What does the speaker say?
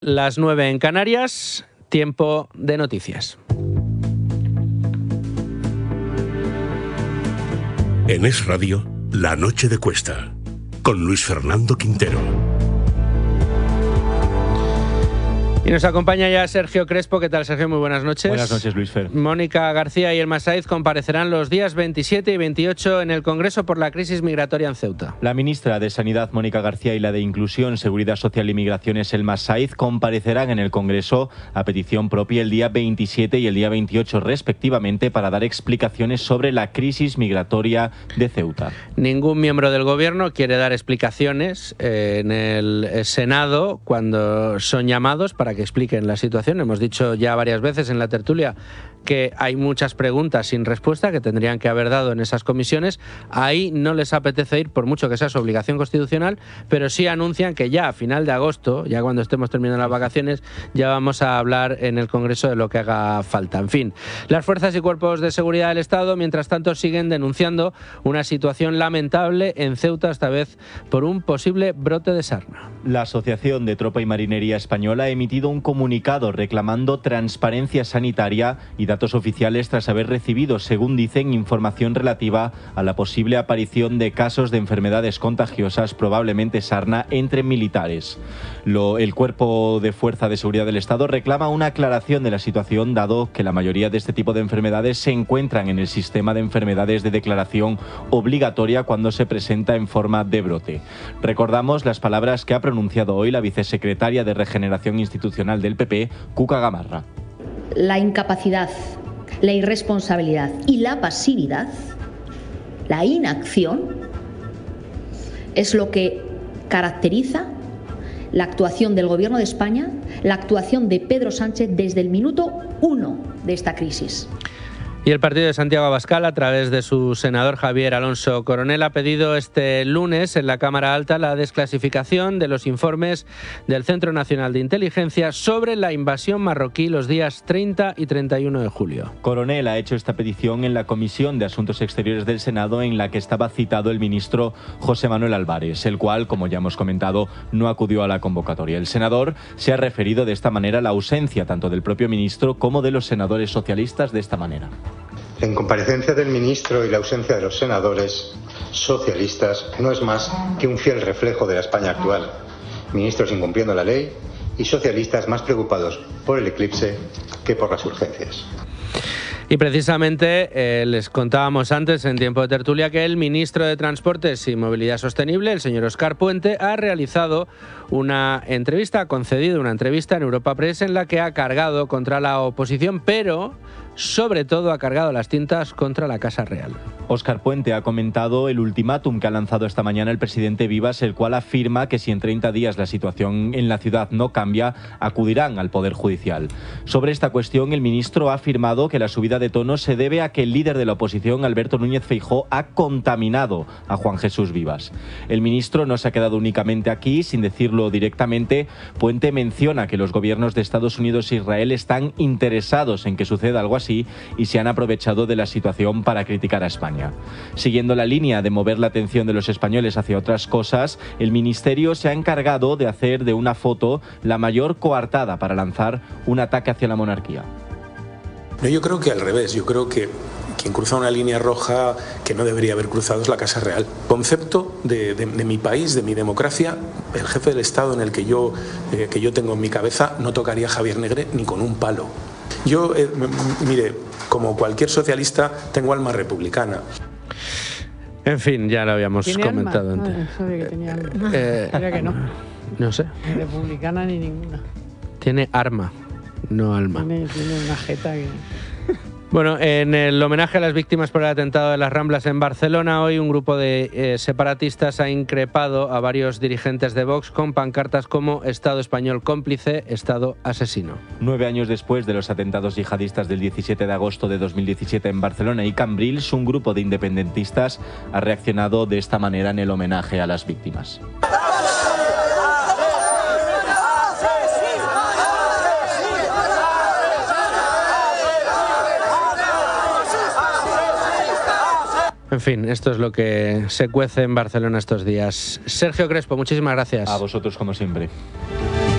Las 9 en Canarias, tiempo de noticias. En Es Radio, La Noche de Cuesta, con Luis Fernando Quintero. Y nos acompaña ya Sergio Crespo. ¿Qué tal, Sergio? Muy buenas noches. Buenas noches, Luis Fer. Mónica García y Elma Saiz comparecerán los días 27 y 28 en el Congreso por la crisis migratoria en Ceuta. La ministra de Sanidad, Mónica García, y la de Inclusión, Seguridad Social y Migraciones, Elma Saiz, comparecerán en el Congreso a petición propia el día 27 y el día 28, respectivamente, para dar explicaciones sobre la crisis migratoria de Ceuta. Ningún miembro del Gobierno quiere dar explicaciones en el Senado cuando son llamados para que expliquen la situación. Hemos dicho ya varias veces en la tertulia que hay muchas preguntas sin respuesta que tendrían que haber dado en esas comisiones. Ahí no les apetece ir, por mucho que sea su obligación constitucional, pero sí anuncian que ya a final de agosto, ya cuando estemos terminando las vacaciones, ya vamos a hablar en el Congreso de lo que haga falta. En fin, las fuerzas y cuerpos de seguridad del Estado, mientras tanto, siguen denunciando una situación lamentable en Ceuta, esta vez por un posible brote de sarna. La Asociación de Tropa y Marinería Española ha emitido un comunicado reclamando transparencia sanitaria y datos oficiales tras haber recibido, según dicen, información relativa a la posible aparición de casos de enfermedades contagiosas, probablemente sarna, entre militares. El Cuerpo de Fuerza de Seguridad del Estado reclama una aclaración de la situación, dado que la mayoría de este tipo de enfermedades se encuentran en el sistema de enfermedades de declaración obligatoria cuando se presenta en forma de brote. Recordamos las palabras que ha pronunciado hoy la vicesecretaria de Regeneración Institucional del PP, Cuca Gamarra. La incapacidad, la irresponsabilidad y la pasividad, la inacción, es lo que caracteriza la actuación del Gobierno de España, la actuación de Pedro Sánchez desde el minuto 1 de esta crisis. Y el partido de Santiago Abascal, a través de su senador Javier Alonso Coronel, ha pedido este lunes en la Cámara Alta la desclasificación de los informes del Centro Nacional de Inteligencia sobre la invasión marroquí los días 30 y 31 de julio. Coronel ha hecho esta petición en la Comisión de Asuntos Exteriores del Senado, en la que estaba citado el ministro José Manuel Álvarez, el cual, como ya hemos comentado, no acudió a la convocatoria. El senador se ha referido de esta manera a la ausencia tanto del propio ministro como de los senadores socialistas de esta manera. La incomparecencia del ministro y la ausencia de los senadores socialistas no es más que un fiel reflejo de la España actual. Ministros incumpliendo la ley y socialistas más preocupados por el eclipse que por las urgencias. Y precisamente les contábamos antes en tiempo de tertulia que el ministro de Transportes y Movilidad Sostenible, el señor Óscar Puente, ha realizado una entrevista, ha concedido una entrevista en Europa Press en la que ha cargado contra la oposición, pero sobre todo ha cargado las tintas contra la Casa Real. Óscar Puente ha comentado el ultimátum que ha lanzado esta mañana el presidente Vivas, el cual afirma que si en 30 días la situación en la ciudad no cambia, acudirán al Poder Judicial. Sobre esta cuestión, el ministro ha afirmado que la subida de tono se debe a que el líder de la oposición, Alberto Núñez Feijóo, ha contaminado a Juan Jesús Vivas. El ministro no se ha quedado únicamente aquí, sin decirlo directamente. Puente menciona que los gobiernos de Estados Unidos e Israel están interesados en que suceda algo así y se han aprovechado de la situación para criticar a España. Siguiendo la línea de mover la atención de los españoles hacia otras cosas, el Ministerio se ha encargado de hacer de una foto la mayor coartada para lanzar un ataque hacia la monarquía. No, yo creo que al revés. Yo creo que quien cruza una línea roja que no debería haber cruzado es la Casa Real. Concepto de mi país, de mi democracia, el jefe del Estado en el que yo tengo en mi cabeza no tocaría a Javier Negre ni con un palo. Yo, mire, como cualquier socialista, tengo alma republicana. En fin, ya lo habíamos comentado alma? antes. No sabía que tenía alma. Creo que no. No sé. Ni republicana ni ninguna. Tiene arma, no alma. Tiene una jeta que... Bueno, en el homenaje a las víctimas por el atentado de las Ramblas en Barcelona, hoy un grupo de separatistas ha increpado a varios dirigentes de Vox con pancartas como Estado español cómplice, Estado asesino. 9 años después de los atentados yihadistas del 17 de agosto de 2017 en Barcelona y Cambrils, un grupo de independentistas ha reaccionado de esta manera en el homenaje a las víctimas. En fin, esto es lo que se cuece en Barcelona estos días. Sergio Crespo, muchísimas gracias. A vosotros, como siempre.